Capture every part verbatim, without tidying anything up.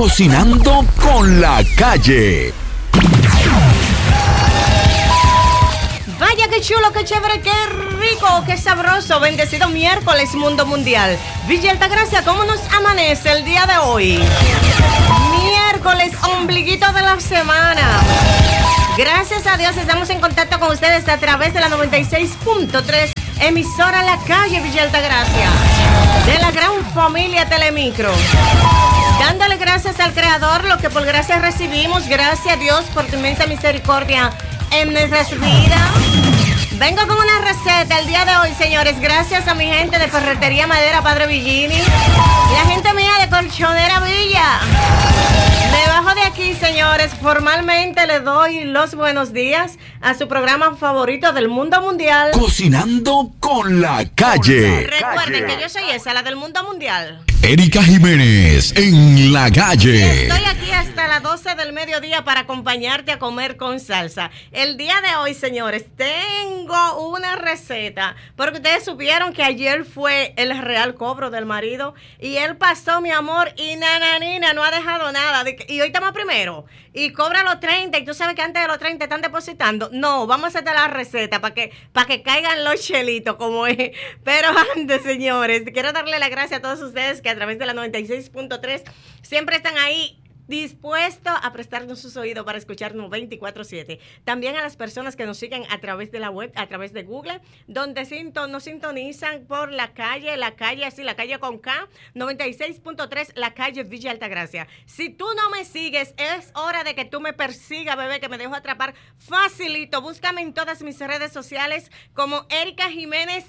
Cocinando con la Calle. Vaya qué chulo, qué chévere, qué rico, qué sabroso. Bendecido miércoles, mundo mundial. Villa Altagracia, ¿cómo nos amanece el día de hoy? Miércoles, ombliguito de la semana. Gracias a Dios estamos en contacto con ustedes a través de la noventa y seis punto tres, emisora La Calle Villa Altagracia, de la gran familia Telemicro. Dándole gracias al Creador lo que por gracias recibimos. Gracias a Dios por tu inmensa misericordia en nuestras vidas. Vengo con una receta el día de hoy, señores, gracias a mi gente de Ferretería Madera Padre Villini y la gente mía de Colchonera Villa. Debajo de aquí, señores, formalmente le doy los buenos días a su programa favorito del mundo mundial, Cocinando con la Calle. Recuerden que yo soy esa, la del mundo mundial. Erika Jiménez en la calle. Estoy aquí hasta las doce del mediodía para acompañarte a comer con salsa. El día de hoy, señores, tengo una receta, porque ustedes supieron que ayer fue el real cobro del marido y él pasó, mi amor, y nananina, no ha dejado nada. Y hoy estamos primero y cobra los treinta, y tú sabes que antes de los treinta están depositando. No, vamos a hacerte la receta para que, para que caigan los chelitos como es. Pero antes, señores, quiero darle las gracias a todos ustedes que a través de la noventa y seis punto tres siempre están ahí dispuesto a prestarnos sus oídos para escucharnos veinticuatro siete. También a las personas que nos siguen a través de la web, a través de Google, donde sinton, nos sintonizan por la calle, la calle así, la calle con K, noventa y seis punto tres, la calle Villa Altagracia. Si tú no me sigues, es hora de que tú me persigas, bebé, que me dejo atrapar facilito. Búscame en todas mis redes sociales como Erika Jiménez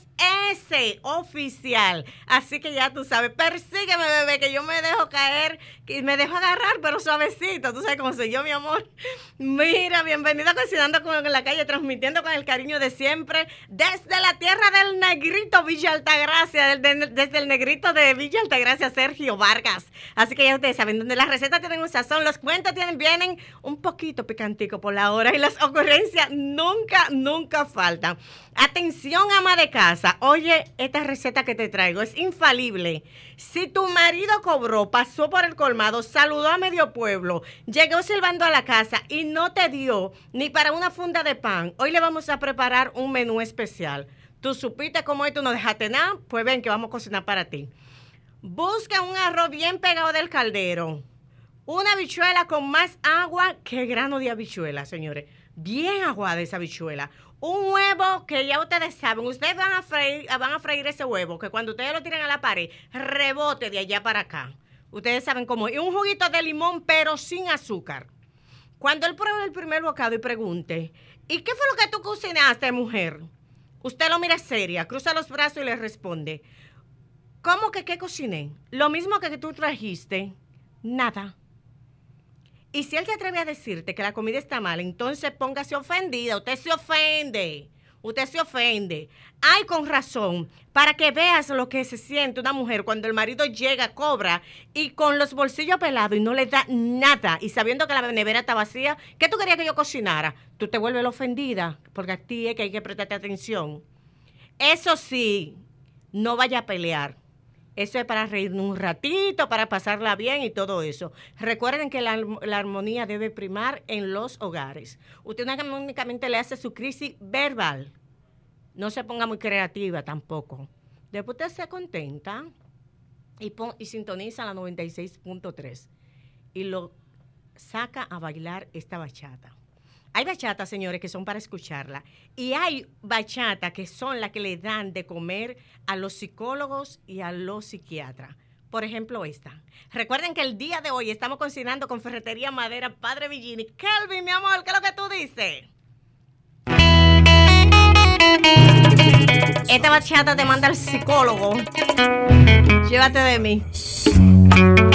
S oficial. Así que ya tú sabes, persígueme, bebé, que yo me dejo caer, que me dejo agarrar, pero suavecito, tú sabes cómo soy yo, mi amor. Mira, bienvenido a Cocinando con la Calle, transmitiendo con el cariño de siempre, desde la tierra del negrito Villa Altagracia, desde, desde el negrito de Villa Altagracia, Sergio Vargas. Así que ya ustedes saben, donde las recetas tienen un sazón, los cuentos tienen, vienen un poquito picantico por la hora y las ocurrencias nunca, nunca faltan. Atención, ama de casa, oye, esta receta que te traigo es infalible. Si tu marido cobró, pasó por el colmado, saludó a medio pueblo, llegó silbando a la casa y no te dio ni para una funda de pan, hoy le vamos a preparar un menú especial. Tú supiste cómo es, tú no dejaste nada, pues ven que vamos a cocinar para ti. Busca un arroz bien pegado del caldero, una habichuela con más agua que grano de habichuela, señores, bien aguada esa habichuela. Un huevo que ya ustedes saben, ustedes van a freír, van a freír ese huevo, que cuando ustedes lo tiran a la pared, rebote de allá para acá. Ustedes saben cómo. Y un juguito de limón, pero sin azúcar. Cuando él pruebe el primer bocado y pregunte, ¿y qué fue lo que tú cocinaste, mujer? Usted lo mira seria, cruza los brazos y le responde, ¿cómo que qué cociné? Lo mismo que tú trajiste, nada. Y si él se atreve a decirte que la comida está mal, entonces póngase ofendida. Usted se ofende. Usted se ofende. Ay, con razón. Para que veas lo que se siente una mujer cuando el marido llega, cobra y con los bolsillos pelados y no le da nada. Y sabiendo que la nevera está vacía, ¿qué tú querías que yo cocinara? Tú te vuelves la ofendida, porque a ti es que hay que prestarte atención. Eso sí, no vaya a pelear. Eso es para reírnos un ratito, para pasarla bien y todo eso. Recuerden que la, la armonía debe primar en los hogares. Usted únicamente le hace su crisis verbal. No se ponga muy creativa tampoco. Después usted se contenta y, pon, y sintoniza la noventa y seis punto tres y lo saca a bailar esta bachata. Hay bachatas, señores, que son para escucharla. Y hay bachatas que son las que le dan de comer a los psicólogos y a los psiquiatras. Por ejemplo, esta. Recuerden que el día de hoy estamos cocinando con Ferretería Madera Padre Villini. Kelvin, mi amor, ¿qué es lo que tú dices? Esta bachata te manda al psicólogo. Llévate de mí.